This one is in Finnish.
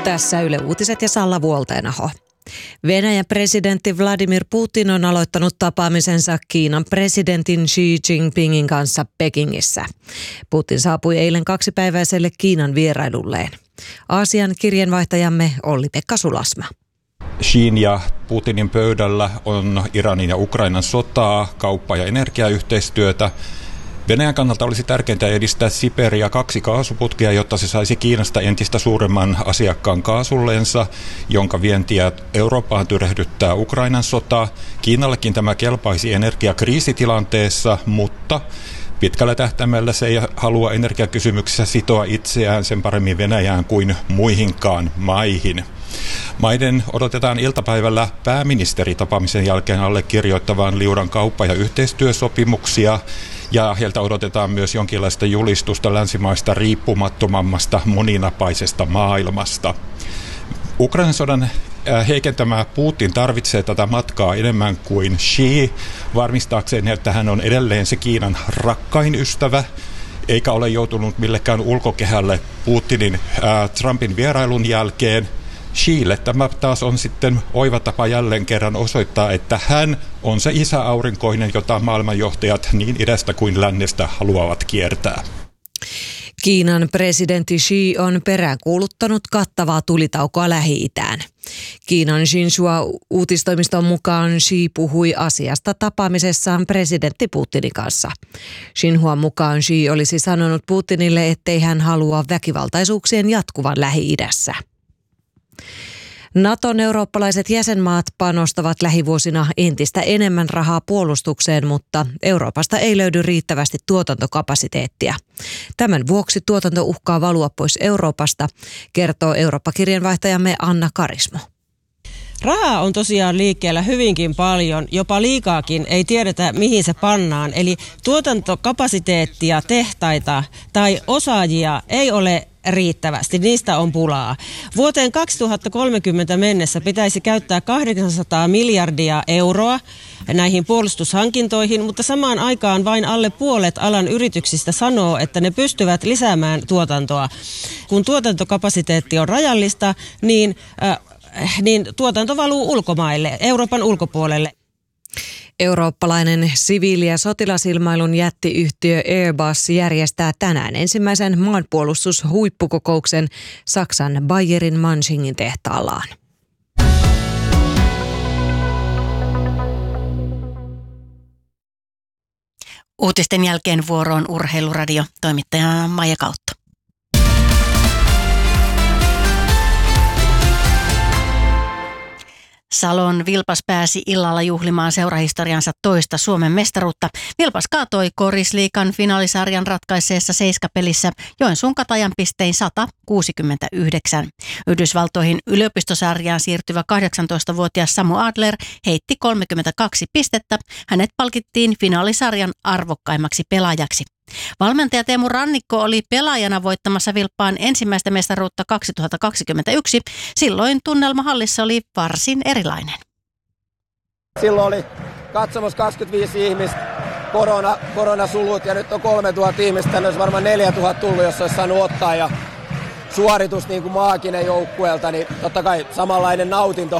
Tässä Yle Uutiset ja Salla Vuolteenaho. Venäjän presidentti Vladimir Putin on aloittanut tapaamisensa Kiinan presidentin Xi Jinpingin kanssa Pekingissä. Putin saapui eilen 2-päiväiselle Kiinan vierailulleen. Aasian kirjeenvaihtajamme Olli-Pekka Sulasma. Xin ja Putinin pöydällä on Iranin ja Ukrainan sotaa, kauppa- ja energiayhteistyötä. Venäjän kannalta olisi tärkeintä edistää Siperia 2 kaasuputkea, jotta se saisi Kiinasta entistä suuremman asiakkaan kaasullensa, jonka vientiä Eurooppaan tyrehdyttää Ukrainan sota. Kiinallekin tämä kelpaisi energiakriisitilanteessa, mutta pitkällä tähtäimellä se ei halua energiakysymyksissä sitoa itseään sen paremmin Venäjään kuin muihinkaan maihin. Maiden odotetaan iltapäivällä pääministeritapaamisen jälkeen allekirjoittavan liudan kauppa- ja yhteistyösopimuksia, ja heiltä odotetaan myös jonkinlaista julistusta länsimaista riippumattomammasta moninapaisesta maailmasta. Ukrainan sodan heikentämä Putin tarvitsee tätä matkaa enemmän kuin Xi varmistaakseen, että hän on edelleen se Kiinan rakkain ystävä, eikä ole joutunut millekään ulkokehälle Putinin Trumpin vierailun jälkeen. Xille tämä taas on sitten oiva tapa jälleen kerran osoittaa, että hän on se isä aurinkoinen, jota maailmanjohtajat niin idästä kuin lännestä haluavat kiertää. Kiinan presidentti Xi on peräänkuuluttanut kattavaa tulitaukoa Lähi-itään. Kiinan Xinhua-uutistoimiston mukaan Xi puhui asiasta tapaamisessaan presidentti Putinin kanssa. Xinhuan mukaan Xi olisi sanonut Putinille, ettei hän halua väkivaltaisuuksien jatkuvan Lähi-idässä. Naton eurooppalaiset jäsenmaat panostavat lähivuosina entistä enemmän rahaa puolustukseen, mutta Euroopasta ei löydy riittävästi tuotantokapasiteettia. Tämän vuoksi tuotanto uhkaa valua pois Euroopasta, kertoo Eurooppa-kirjeenvaihtajamme Anna Karismo. Rahaa on tosiaan liikkeellä hyvinkin paljon, jopa liikaakin, ei tiedetä mihin se pannaan. Eli tuotantokapasiteettia, tehtaita tai osaajia ei ole riittävästi, niistä on pulaa. Vuoteen 2030 mennessä pitäisi käyttää 800 miljardia euroa näihin puolustushankintoihin, mutta samaan aikaan vain alle puolet alan yrityksistä sanoo, että ne pystyvät lisäämään tuotantoa. Kun tuotantokapasiteetti on rajallista, niin tuotanto valuu ulkomaille, Euroopan ulkopuolelle. Eurooppalainen siviili- ja sotilasilmailun jättiyhtiö Airbus järjestää tänään ensimmäisen maanpuolustushuippukokouksen Saksan Bayerin Manchingin tehtaallaan. Uutisten jälkeen vuoroon Urheiluradio, toimittajana Maija Kautto. Salon Vilpas pääsi illalla juhlimaan seurahistoriansa toista Suomen mestaruutta. Vilpas kaatoi Korisliigan finaalisarjan ratkaisseessa seiskapelissä Joensuun Katajan pistein 169. Yhdysvaltoihin yliopistosarjaan siirtyvä 18-vuotias Samu Adler heitti 32 pistettä. Hänet palkittiin finaalisarjan arvokkaimmaksi pelaajaksi. Valmentaja Teemu Rannikko oli pelaajana voittamassa Vilppaan ensimmäistä mestaruutta 2021. Silloin tunnelma hallissa oli varsin erilainen. Silloin oli katsomassa 25 ihmistä, koronasulut ja nyt on 3000 ihmistä. Tänne olisi varmaan 4000 tullut, jos olisi saanut ottaa. Ja suoritus niin kuin maaginen joukkueelta, niin totta kai samanlainen nautinto